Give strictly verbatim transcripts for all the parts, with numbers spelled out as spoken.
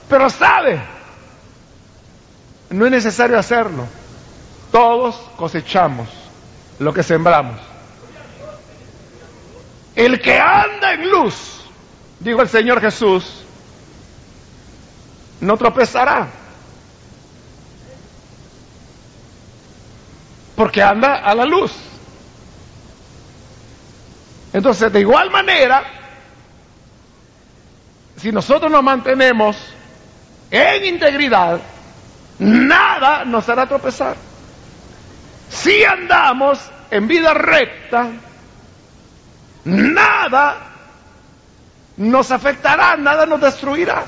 Pero sabe, no es necesario hacerlo. Todos cosechamos lo que sembramos. El que anda en luz, dijo el Señor Jesús, no tropezará, porque anda a la luz. Entonces, de igual manera, si nosotros nos mantenemos en integridad, nada nos hará tropezar. Si andamos en vida recta, nada nos afectará, nada nos destruirá.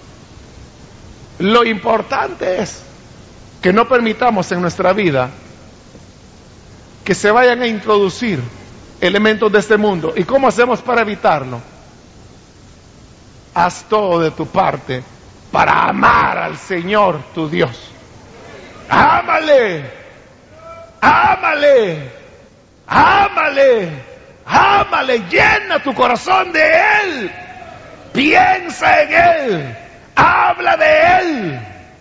Lo importante es que no permitamos en nuestra vida que se vayan a introducir elementos de este mundo. ¿Y cómo hacemos para evitarlo? Haz todo de tu parte para amar al Señor tu Dios. Ámale, ámale, ámale, ámale, llena tu corazón de Él, piensa en Él, habla de Él.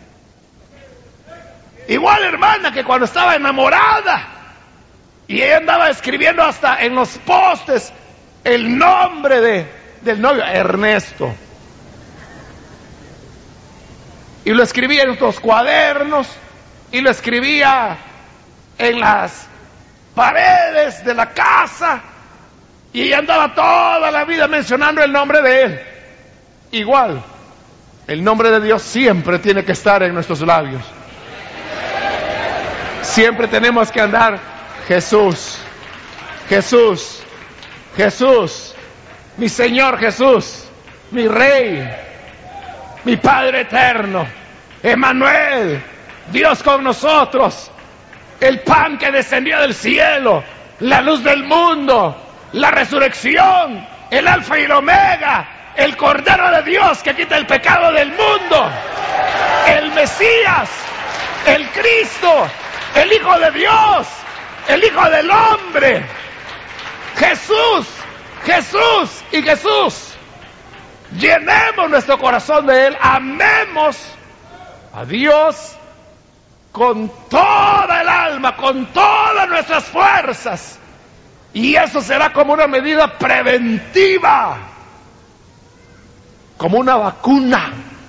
Igual, hermana, que cuando estaba enamorada y ella andaba escribiendo hasta en los postes el nombre de, del novio, Ernesto, y lo escribía en los cuadernos y lo escribía en las paredes de la casa, y ella andaba toda la vida mencionando el nombre de Él. Igual, el nombre de Dios siempre tiene que estar en nuestros labios. Siempre tenemos que andar Jesús, Jesús, Jesús, mi Señor Jesús, mi Rey, mi Padre eterno, Emmanuel, Dios con nosotros, el pan que descendió del cielo, la luz del mundo, la resurrección, el alfa y el omega, el Cordero de Dios que quita el pecado del mundo, el Mesías, el Cristo, el Hijo de Dios, el Hijo del Hombre, Jesús, Jesús y Jesús. Llenemos nuestro corazón de Él, amemos a Dios con toda el alma, con todas nuestras fuerzas, y eso será como una medida preventiva, como una vacuna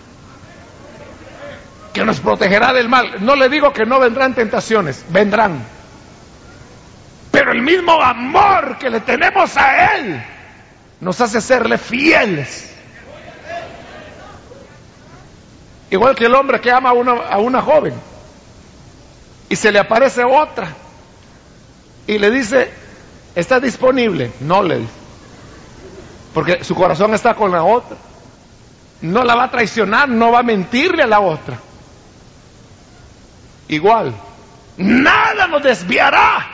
que nos protegerá del mal. No le digo que no vendrán tentaciones, vendrán, pero el mismo amor que le tenemos a Él nos hace serle fieles. Igual que el hombre que ama a una, a una joven y se le aparece otra y le dice, ¿está disponible? No, le dice, porque su corazón está con la otra. No la va a traicionar, no va a mentirle a la otra. Igual, nada nos desviará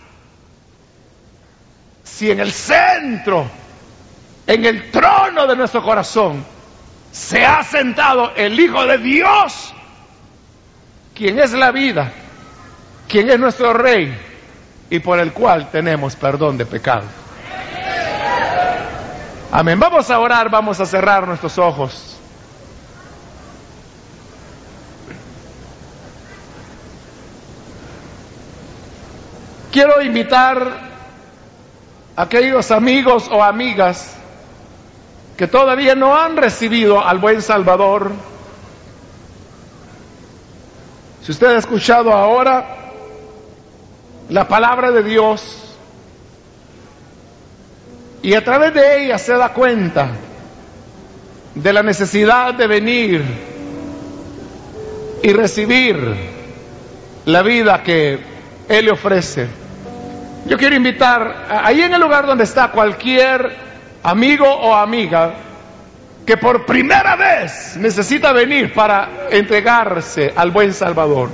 si en el centro, en el trono de nuestro corazón, se ha sentado el Hijo de Dios, quien es la vida, quien es nuestro Rey y por el cual tenemos perdón de pecado. Amén. Vamos a orar, vamos a cerrar nuestros ojos. Quiero invitar a aquellos amigos o amigas que todavía no han recibido al buen Salvador. Si usted ha escuchado ahora la palabra de Dios y a través de ella se da cuenta de la necesidad de venir y recibir la vida que Él le ofrece, yo quiero invitar ahí en el lugar donde está cualquier amigo o amiga que por primera vez necesita venir para entregarse al buen Salvador.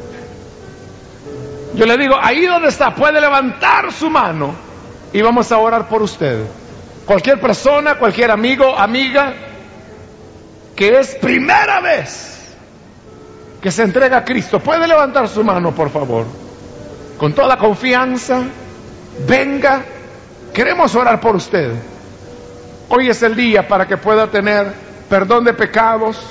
Yo le digo, ahí donde está, puede levantar su mano y vamos a orar por usted. Cualquier persona, cualquier amigo, amiga que es primera vez que se entrega a Cristo, puede levantar su mano, por favor, con toda confianza. Venga, queremos orar por usted. Hoy es el día para que pueda tener perdón de pecados,